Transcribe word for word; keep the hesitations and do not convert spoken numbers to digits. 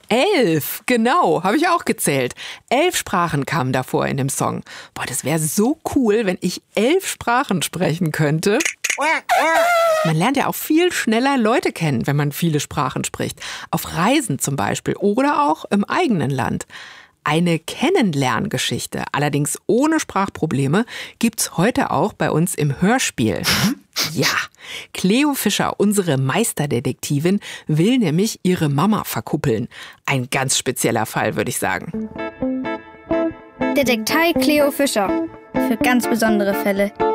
Elf, genau, habe ich auch gezählt. Elf Sprachen kamen davor in dem Song. Boah, das wäre so cool, wenn ich elf Sprachen sprechen könnte. Man lernt ja auch viel schneller Leute kennen, wenn man viele Sprachen spricht. Auf Reisen zum Beispiel oder auch im eigenen Land. Eine Kennenlerngeschichte, allerdings ohne Sprachprobleme, gibt's heute auch bei uns im Hörspiel. Ja, Cleo Fischer, unsere Meisterdetektivin, will nämlich ihre Mama verkuppeln. Ein ganz spezieller Fall, würde ich sagen. Detektei Cleo Fischer. Für ganz besondere Fälle.